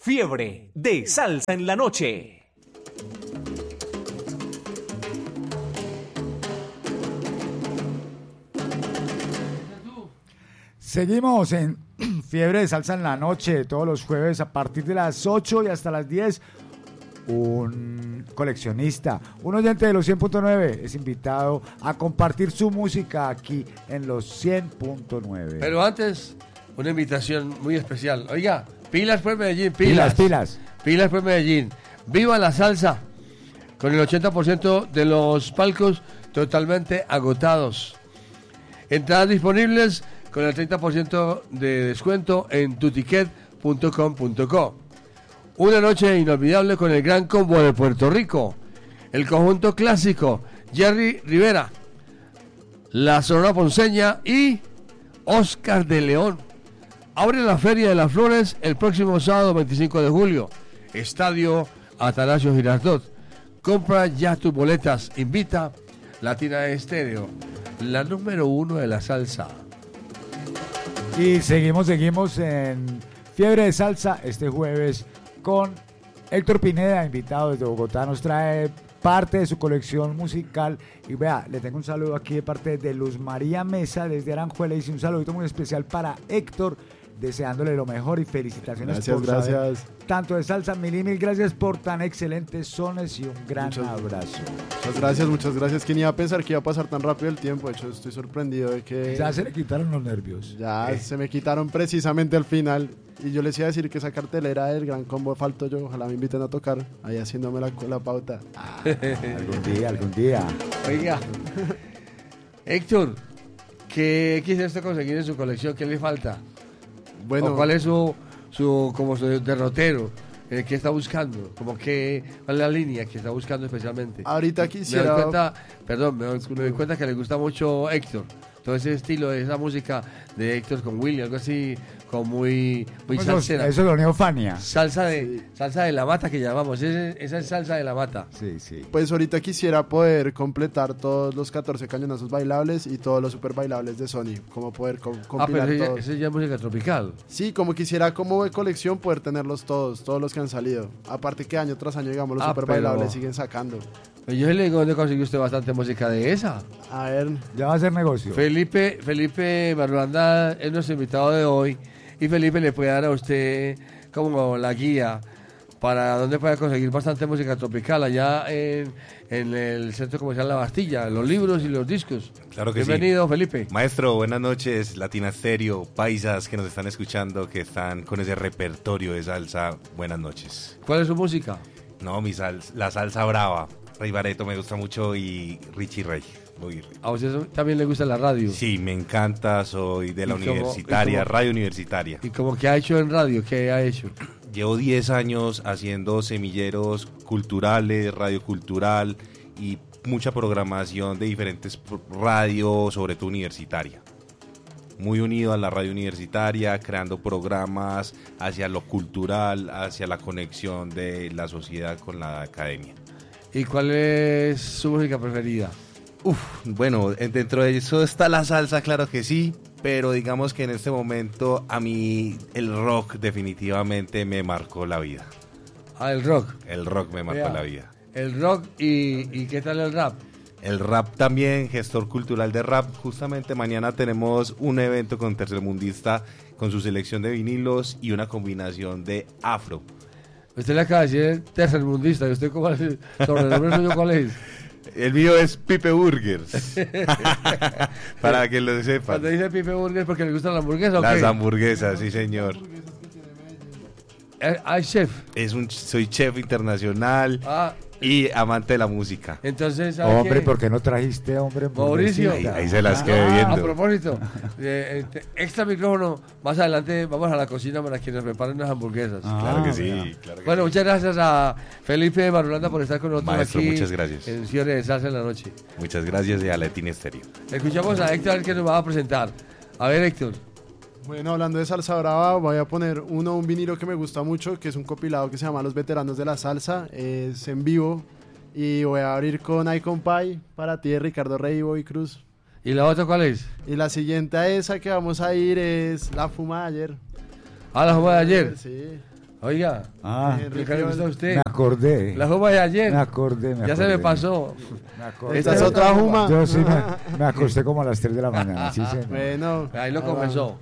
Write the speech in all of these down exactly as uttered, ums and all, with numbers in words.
Fiebre de salsa en la noche. Seguimos en Fiebre de Salsa en la noche, todos los jueves a partir de las ocho y hasta las diez. Un coleccionista, un oyente de los cien punto nueve es invitado a compartir su música aquí en los cien punto nueve. Pero antes, una invitación muy especial. Oiga, pilas por Medellín, Pilas, pilas. pilas. Pilas por Medellín. ¡Viva la salsa! Con el ochenta por ciento de los palcos totalmente agotados. Entradas disponibles con el treinta por ciento de descuento en tuticket punto com punto co. Una noche inolvidable con el Gran Combo de Puerto Rico, el conjunto clásico, Jerry Rivera, la Sonora Ponceña y Oscar de León. Abre la Feria de las Flores el próximo sábado veinticinco de julio. Estadio Atanasio Girardot. Compra ya tus boletas. Invita Latina Estéreo, la número uno de la salsa. Y seguimos, seguimos en Fiebre de Salsa este jueves con Héctor Pineda, invitado desde Bogotá. Nos trae parte de su colección musical. Y vea, le tengo un saludo aquí de parte de Luz María Mesa desde Aranjuez. Y un saludito muy especial para Héctor, deseándole lo mejor y felicitaciones. Gracias, por gracias. saber tanto de salsa. Mil y mil gracias por tan excelentes sones y un gran Muchas, abrazo. Muchas gracias, muchas gracias. ¿Quién iba a pensar que iba a pasar tan rápido el tiempo? De hecho, estoy sorprendido de que... Ya se le quitaron los nervios. Ya Eh. se me quitaron precisamente al final. Y yo les iba a decir que esa cartelera del Gran Combo falto yo. Ojalá me inviten a tocar ahí haciéndome la, la pauta. Ah, algún día, algún día. Oiga, Héctor, ¿qué quisiera usted conseguir en su colección? ¿Qué le falta? Bueno, ¿O cuál es su, su, como su derrotero? Eh, ¿Qué está buscando? Como que, ¿cuál es la línea que está buscando especialmente? ahorita Me quisiera... doy cuenta, perdón, me doy, me doy cuenta que le gusta mucho Héctor. Todo ese estilo de esa música de Héctor con Willy, algo así como muy, muy Eso, salsera. eso lo unió Fania. Salsa de, Sí. salsa de la mata que llamamos, ese- esa es salsa de la mata. Sí, sí. Pues ahorita quisiera poder completar todos los catorce cañonazos bailables y todos los super bailables de Sony. Como poder co- Ah, compilar pero ese, ya- todos. ese ya es música tropical. Sí, como quisiera como de colección poder tenerlos todos, todos los que han salido. Aparte que año tras año, digamos, los Ah, super pero- bailables siguen sacando. Pues yo le digo, ¿dónde consiguió usted bastante música de esa? A ver, Ya va a ser negocio. Felipe, Felipe Marulanda es nuestro invitado de hoy y Felipe le puede dar a usted como la guía para dónde puede conseguir bastante música tropical allá en, en el Centro Comercial La Bastilla, los libros y los discos. Claro que sí. Bienvenido, Felipe. Maestro, buenas noches, Latina Stereo, paisas que nos están escuchando, que están con ese repertorio de salsa, buenas noches. ¿Cuál es su música? No, mi sal, la salsa brava, Rey Bareto me gusta mucho y Richie Rey. Muy rico. ¿A usted también le gusta la radio? Sí, me encanta, soy de la ¿Y cómo- universitaria, y cómo- radio universitaria. ¿Y como que ha hecho en radio? ¿Qué ha hecho? Llevo diez años haciendo semilleros culturales, radio cultural y mucha programación de diferentes pro- radios, sobre todo universitaria. Muy unido a la radio universitaria, creando programas hacia lo cultural, hacia la conexión de la sociedad con la academia. ¿Y cuál es su música preferida? Uf, bueno, en- dentro de eso está la salsa, claro que sí, pero digamos que en este momento a mí el rock definitivamente me marcó la vida. Ah, el rock. El rock me marcó Vea, la vida. El rock y, y ¿qué tal el rap? El rap también, gestor cultural de rap. Justamente mañana tenemos un evento con Tercermundista con su selección de vinilos y una combinación de afro. Usted le acaba de decir tercermundista. ¿Y usted cómo es? ¿Sobre el nombre suyo cuál es? El mío es Pipe Burgers. Para que lo sepan. Cuando dice Pipe Burger porque le gusta la hamburguesa, ¿o Las qué? hamburguesas, sí señor. Eh, Ah, chef. Es un, soy chef internacional Ah, y amante de la música. entonces, ¿sabe Hombre, qué? ¿por qué no trajiste, hombre? Mauricio. hamburguesita? Ahí, ahí se las quedé Ah, viendo. a propósito, eh, este, extra micrófono. Más adelante vamos a la cocina para que nos preparen unas hamburguesas. Ah, Claro que vea. sí, claro que Bueno, sí. muchas gracias a Felipe Marulanda por estar con nosotros Maestro, aquí. muchas gracias. En Fiebre de Salsa en la noche. Muchas gracias y a Latina Stereo. Escuchamos a Héctor, a ver qué nos va a presentar. A ver, Héctor. bueno, hablando de salsa brava, voy a poner uno, un vinilo que me gusta mucho, que es un compilado que se llama Los Veteranos de la Salsa. Es en vivo y voy a abrir con Icon Pie para ti, Ricardo Rey y Bobby Cruz. ¿Y la otra cuál es? Y la siguiente a esa que vamos a ir es La Fuma de Ayer. Ah, la jugada de ayer. Sí. Oiga, Ah, Henry ¿qué le gusta a Fiol. usted? me acordé. La juma de ayer. Me acordé, me Ya se acordé. me pasó. Me acordé. Esta es otra juma. Yo sí me, me acosté como a las tres de la mañana, sí, señor. Bueno, Ahí lo ahí va. comenzó.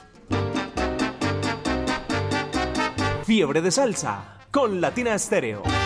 Fiebre de salsa con Latina Estéreo.